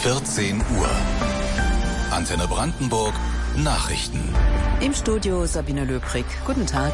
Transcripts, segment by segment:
14 Uhr. Antenne Brandenburg, Nachrichten. Im Studio Sabine Löbrig. Guten Tag.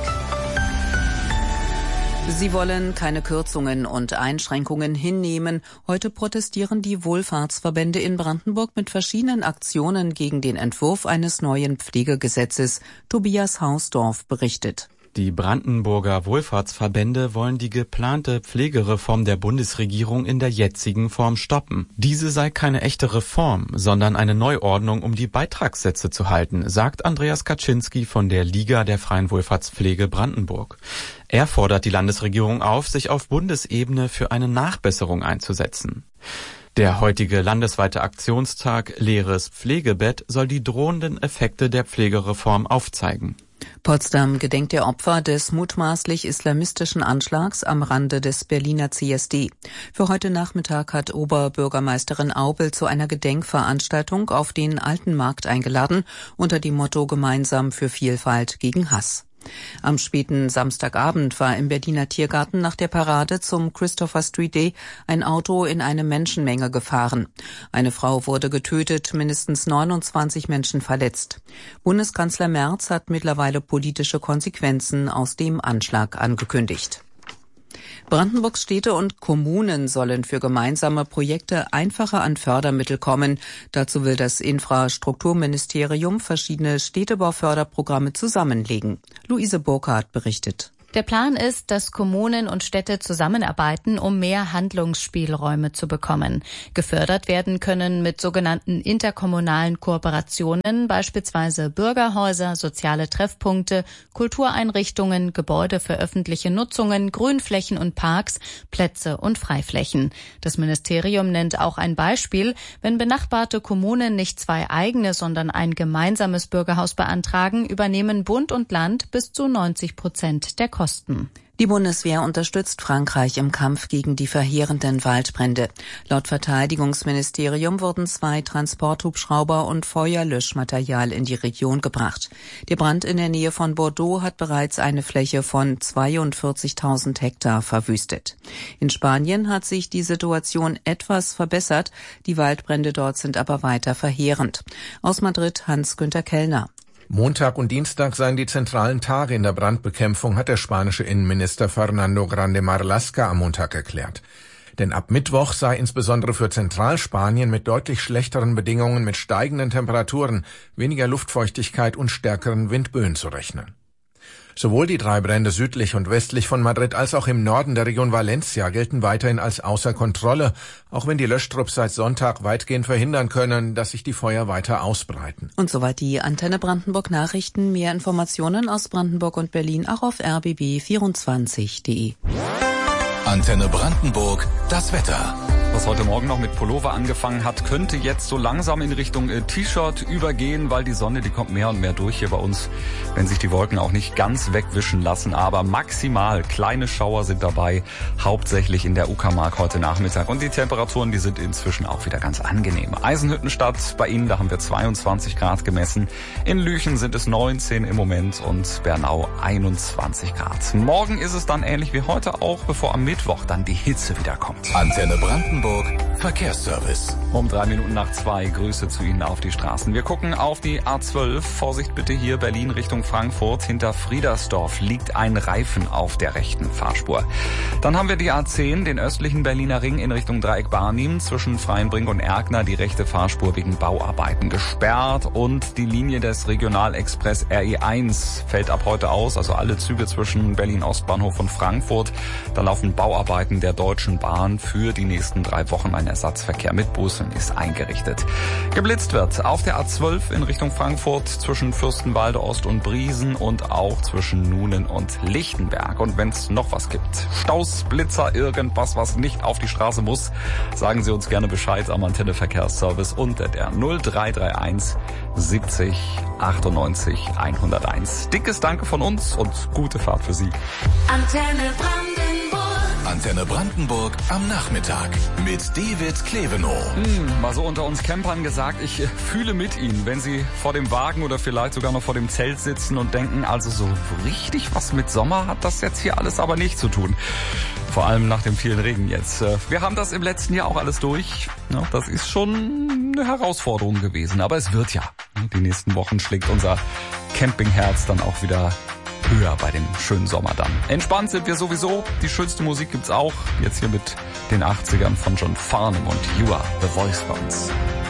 Sie wollen keine Kürzungen und Einschränkungen hinnehmen. Heute protestieren die Wohlfahrtsverbände in Brandenburg mit verschiedenen Aktionen gegen den Entwurf eines neuen Pflegegesetzes. Tobias Hausdorf berichtet. Die Brandenburger Wohlfahrtsverbände wollen die geplante Pflegereform der Bundesregierung in der jetzigen Form stoppen. Diese sei keine echte Reform, sondern eine Neuordnung, um die Beitragssätze zu halten, sagt Andreas Kaczynski von der Liga der Freien Wohlfahrtspflege Brandenburg. Er fordert die Landesregierung auf, sich auf Bundesebene für eine Nachbesserung einzusetzen. Der heutige landesweite Aktionstag Leeres Pflegebett soll die drohenden Effekte der Pflegereform aufzeigen. Potsdam gedenkt der Opfer des mutmaßlich islamistischen Anschlags am Rande des Berliner CSD. Für heute Nachmittag hat Oberbürgermeisterin Aubel zu einer Gedenkveranstaltung auf den Alten Markt eingeladen, unter dem Motto Gemeinsam für Vielfalt gegen Hass. Am späten Samstagabend war im Berliner Tiergarten nach der Parade zum Christopher Street Day ein Auto in eine Menschenmenge gefahren. Eine Frau wurde getötet, mindestens 29 Menschen verletzt. Bundeskanzler Merz hat mittlerweile politische Konsequenzen aus dem Anschlag angekündigt. Brandenburgs Städte und Kommunen sollen für gemeinsame Projekte einfacher an Fördermittel kommen. Dazu will das Infrastrukturministerium verschiedene Städtebauförderprogramme zusammenlegen. Luise Burkhardt berichtet. Der Plan ist, dass Kommunen und Städte zusammenarbeiten, um mehr Handlungsspielräume zu bekommen. Gefördert werden können mit sogenannten interkommunalen Kooperationen beispielsweise Bürgerhäuser, soziale Treffpunkte, Kultureinrichtungen, Gebäude für öffentliche Nutzungen, Grünflächen und Parks, Plätze und Freiflächen. Das Ministerium nennt auch ein Beispiel: Wenn benachbarte Kommunen nicht zwei eigene, sondern ein gemeinsames Bürgerhaus beantragen, übernehmen Bund und Land bis zu 90% der Kosten. Die Bundeswehr unterstützt Frankreich im Kampf gegen die verheerenden Waldbrände. Laut Verteidigungsministerium wurden 2 Transporthubschrauber und Feuerlöschmaterial in die Region gebracht. Der Brand in der Nähe von Bordeaux hat bereits eine Fläche von 42.000 Hektar verwüstet. In Spanien hat sich die Situation etwas verbessert. Die Waldbrände dort sind aber weiter verheerend. Aus Madrid Hans-Günther Kellner. Montag und Dienstag seien die zentralen Tage in der Brandbekämpfung, hat der spanische Innenminister Fernando Grande Marlaska am Montag erklärt. Denn ab Mittwoch sei insbesondere für Zentralspanien mit deutlich schlechteren Bedingungen, mit steigenden Temperaturen, weniger Luftfeuchtigkeit und stärkeren Windböen zu rechnen. Sowohl die 3 Brände südlich und westlich von Madrid als auch im Norden der Region Valencia gelten weiterhin als außer Kontrolle, auch wenn die Löschtrupps seit Sonntag weitgehend verhindern können, dass sich die Feuer weiter ausbreiten. Und soweit die Antenne Brandenburg Nachrichten. Mehr Informationen aus Brandenburg und Berlin auch auf rbb24.de. Antenne Brandenburg, das Wetter. Was heute Morgen noch mit Pullover angefangen hat, könnte jetzt so langsam in Richtung T-Shirt übergehen, weil die Sonne, die kommt mehr und mehr durch hier bei uns, wenn sich die Wolken auch nicht ganz wegwischen lassen. Aber maximal kleine Schauer sind dabei, hauptsächlich in der Uckermark heute Nachmittag. Und die Temperaturen, die sind inzwischen auch wieder ganz angenehm. Eisenhüttenstadt, bei Ihnen, da haben wir 22 Grad gemessen. In Lüchen sind es 19 im Moment und Bernau 21 Grad. Morgen ist es dann ähnlich wie heute auch, bevor am Mittwoch dann die Hitze wieder kommt. Antenne Brandenburg Verkehrsservice. Um 3 Minuten nach 2, Grüße zu Ihnen auf die Straßen. Wir gucken auf die A12. Vorsicht bitte hier, Berlin Richtung Frankfurt. Hinter Friedersdorf liegt ein Reifen auf der rechten Fahrspur. Dann haben wir die A10, den östlichen Berliner Ring in Richtung Dreieck Barnim. Zwischen Freienbrink und Erkner die rechte Fahrspur wegen Bauarbeiten gesperrt. Und die Linie des Regionalexpress RE1 fällt ab heute aus. Also alle Züge zwischen Berlin Ostbahnhof und Frankfurt. Da laufen Bauarbeiten der Deutschen Bahn für die nächsten 3 Wochen. Ein Ersatzverkehr mit Bussen ist eingerichtet. Geblitzt wird auf der A12 in Richtung Frankfurt zwischen Fürstenwalde Ost und Briesen und auch zwischen Nuenen und Lichtenberg. Und wenn es noch was gibt, Staus, Blitzer, irgendwas, was nicht auf die Straße muss, sagen Sie uns gerne Bescheid am Antenne Verkehrsservice unter der 0331 70 98 101. Dickes Danke von uns und gute Fahrt für Sie. Antenne Brandenburg. Antenne Brandenburg am Nachmittag mit David Klevenow. Mal so unter uns Campern gesagt, ich fühle mit Ihnen, wenn Sie vor dem Wagen oder vielleicht sogar noch vor dem Zelt sitzen und denken, also so richtig was mit Sommer hat das jetzt hier alles aber nicht zu tun. Vor allem nach dem vielen Regen jetzt. Wir haben das im letzten Jahr auch alles durch. Ja, das ist schon eine Herausforderung gewesen, aber es wird ja. Die nächsten Wochen schlägt unser Campingherz dann auch wieder höher bei dem schönen Sommer dann. Entspannt sind wir sowieso. Die schönste Musik gibt's auch. Jetzt hier mit den 80ern von John Farnham und You Are The Voice bei uns.